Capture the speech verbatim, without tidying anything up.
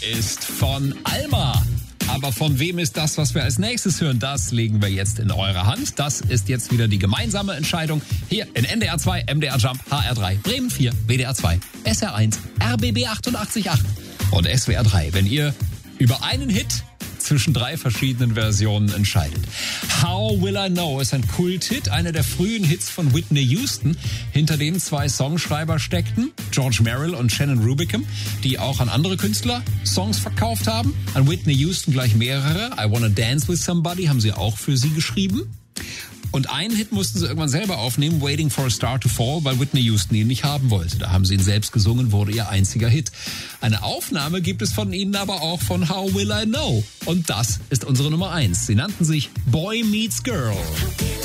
ist von Alma. Aber von wem ist das, was wir als nächstes hören? Das legen wir jetzt in eure Hand. Das ist jetzt wieder die gemeinsame Entscheidung hier in N D R zwei, M D R Jump, H R drei, Bremen vier, W D R zwei, S R eins, R B B achtundachtzig Komma acht und S W R drei. Wenn ihr über einen Hit zwischen drei verschiedenen Versionen entscheidet. How Will I Know ist ein Kulthit, einer der frühen Hits von Whitney Houston, hinter dem zwei Songschreiber steckten, George Merrill und Shannon Rubicam, die auch an andere Künstler Songs verkauft haben. An Whitney Houston gleich mehrere. I Wanna Dance With Somebody haben sie auch für sie geschrieben. Und einen Hit mussten sie irgendwann selber aufnehmen, Waiting for a Star to Fall, weil Whitney Houston ihn nicht haben wollte. Da haben sie ihn selbst gesungen, wurde ihr einziger Hit. Eine Aufnahme gibt es von ihnen aber auch von How Will I Know? Und das ist unsere Nummer eins. Sie nannten sich Boy Meets Girl.